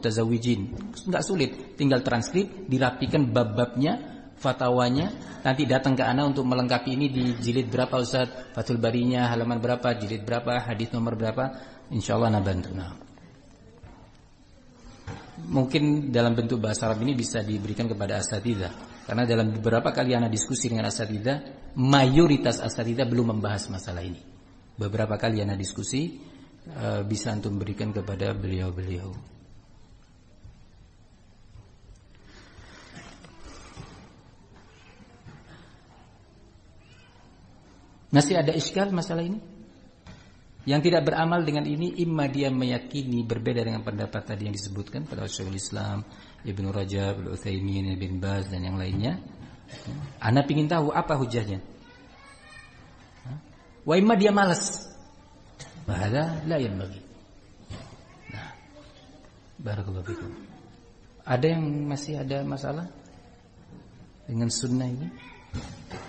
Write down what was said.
mutazawijin. Enggak sulit, tinggal transkrip, dirapikan bab-babnya, fatwanya, nanti datang ke ana untuk melengkapi ini di jilid berapa Ustaz, Fathul Barinya halaman berapa, jilid berapa, hadis nomor berapa, insyaallah ana bantu. Nah, mungkin dalam bentuk bahasa Arab ini bisa diberikan kepada asatidzah, karena dalam beberapa kali ana diskusi dengan asatidzah, mayoritas asatidzah belum membahas masalah ini. Beberapa kali ana diskusi, bisa antum berikan kepada beliau-beliau. Masih ada iskal masalah ini? Yang tidak beramal dengan ini, imma dia meyakini berbeda dengan pendapat tadi yang disebutkan pada Syekhul Islam, Ibnu Rajab, Al-Utsaimin, Ibn Baz dan yang lainnya. Ana ingin tahu apa hujahnya. Wa imma dia malas. Bahada la yanbaghi. Nah, barakallahu fikum. Ada yang masih ada masalah dengan sunnah ini?